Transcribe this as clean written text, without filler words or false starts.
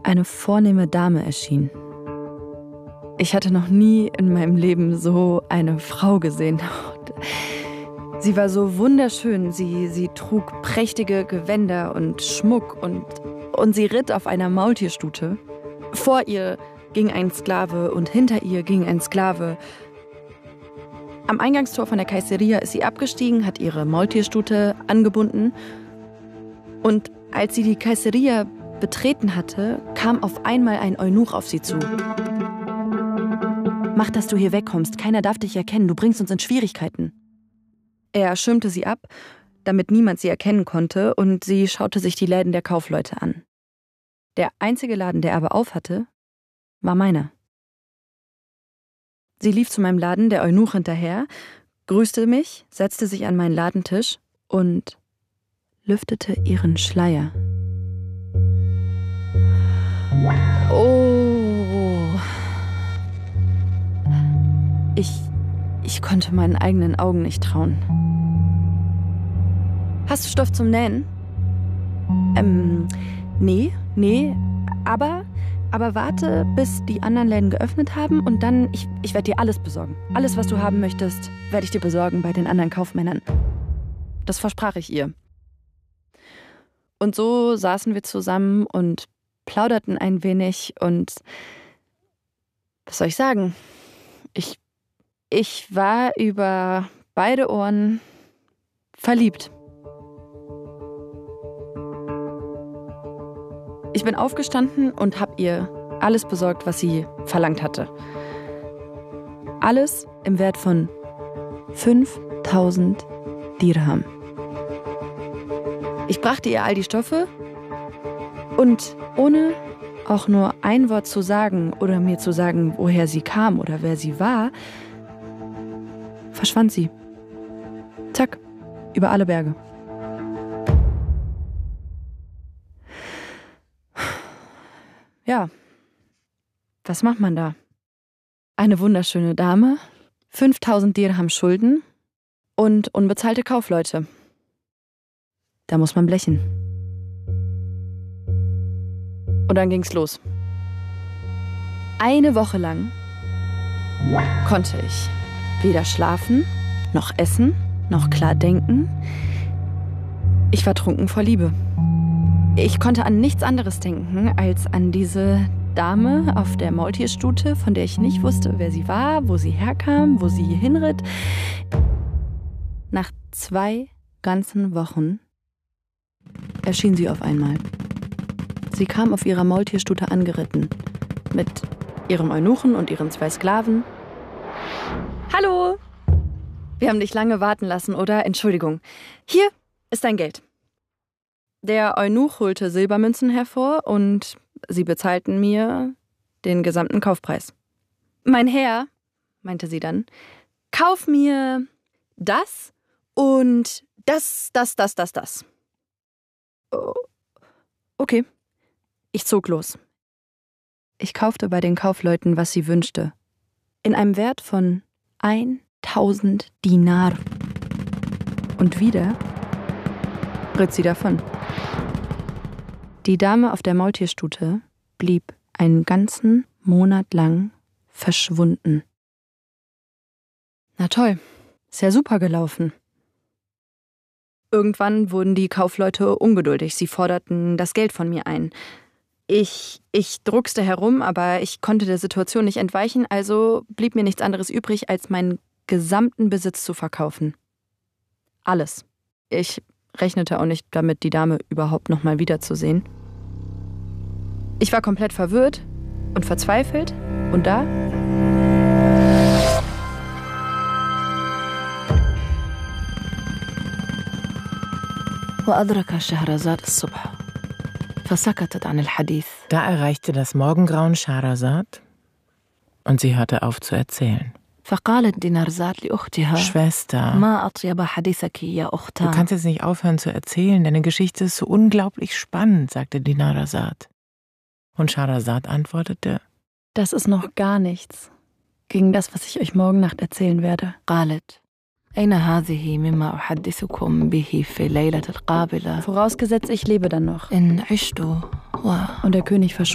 eine vornehme Dame erschien. Ich hatte noch nie in meinem Leben so eine Frau gesehen. Sie war so wunderschön. Sie trug prächtige Gewänder und Schmuck und sie ritt auf einer Maultierstute. Vor ihr ging ein Sklave und hinter ihr ging ein Sklave. Am Eingangstor von der Kaiseria ist sie abgestiegen, hat ihre Maultierstute angebunden. Und als sie die Kaiseria betreten hatte, kam auf einmal ein Eunuch auf sie zu. Mach, dass du hier wegkommst. Keiner darf dich erkennen. Du bringst uns in Schwierigkeiten. Er schirmte sie ab, damit niemand sie erkennen konnte, und sie schaute sich die Läden der Kaufleute an. Der einzige Laden, der aber auf hatte, war meiner. Sie lief zu meinem Laden, der Eunuch hinterher, grüßte mich, setzte sich an meinen Ladentisch und lüftete ihren Schleier. Oh. Ich konnte meinen eigenen Augen nicht trauen. Hast du Stoff zum Nähen? Nee, aber warte, bis die anderen Läden geöffnet haben und dann, ich werde dir alles besorgen. Alles, was du haben möchtest, werde ich dir besorgen bei den anderen Kaufmännern. Das versprach ich ihr. Und so saßen wir zusammen und plauderten ein wenig und was soll ich sagen? Ich war über beide Ohren verliebt. Ich bin aufgestanden und habe ihr alles besorgt, was sie verlangt hatte. Alles im Wert von 5.000 Dirham. Ich brachte ihr all die Stoffe und ohne auch nur ein Wort zu sagen oder mir zu sagen, woher sie kam oder wer sie war, verschwand sie. Zack, über alle Berge. Ja, was macht man da? Eine wunderschöne Dame, 5.000 Dirham Schulden und unbezahlte Kaufleute. Da muss man blechen. Und dann ging's los. Eine Woche lang konnte ich weder schlafen, noch essen, noch klar denken. Ich war trunken vor Liebe. Ich konnte an nichts anderes denken, als an diese Dame auf der Maultierstute, von der ich nicht wusste, wer sie war, wo sie herkam, wo sie hinritt. Nach 2 ganzen Wochen erschien sie auf einmal. Sie kam auf ihrer Maultierstute angeritten, mit ihrem Eunuchen und ihren 2 Sklaven. Hallo! Wir haben dich lange warten lassen, oder? Entschuldigung. Hier ist dein Geld. Der Eunuch holte Silbermünzen hervor und sie bezahlten mir den gesamten Kaufpreis. Mein Herr, meinte sie dann, kauf mir das und das. Oh, okay. Ich zog los. Ich kaufte bei den Kaufleuten, was sie wünschte. In einem Wert von 1.000 Dinar. Und wieder ritt sie davon. Die Dame auf der Maultierstute blieb einen ganzen Monat lang verschwunden. Na toll, ist ja super gelaufen. Irgendwann wurden die Kaufleute ungeduldig. Sie forderten das Geld von mir ein. Ich druckste herum, aber ich konnte der Situation nicht entweichen, also blieb mir nichts anderes übrig, als meinen gesamten Besitz zu verkaufen. Alles. Ich rechnete auch nicht damit, die Dame überhaupt noch mal wiederzusehen. Ich war komplett verwirrt und verzweifelt und da Da erreichte das Morgengrauen Schahrazad und sie hörte auf zu erzählen. Schwester, du kannst jetzt nicht aufhören zu erzählen, deine Geschichte ist so unglaublich spannend, sagte Dinarzad. Und Schahrazad antwortete, das ist noch gar nichts gegen das, was ich euch morgen Nacht erzählen werde. Vorausgesetzt, ich lebe dann noch. Und der König verschwand.